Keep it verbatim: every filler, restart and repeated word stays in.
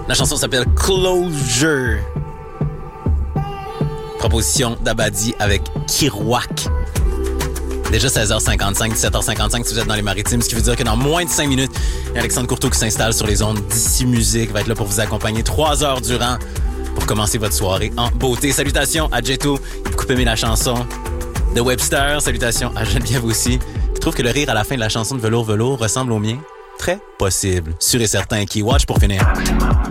La chanson s'appelle Closure. Proposition d'Abadi avec Kirouac. Déjà seize heures cinquante-cinq, dix-sept heures cinquante-cinq si vous êtes dans les Maritimes, ce qui veut dire que dans moins de cinq minutes, il y a Alexandre Courteau qui s'installe sur les ondes d'Ici Musique, va être là pour vous accompagner trois heures durant pour commencer votre soirée en beauté. Salutations à Jetto, il a beaucoup aimé la chanson de Webster. Salutations à Geneviève aussi. Je trouve que le rire à la fin de la chanson de Velours Velours ressemble au mien. Très possible. Sûr et certain. Keywatch pour finir.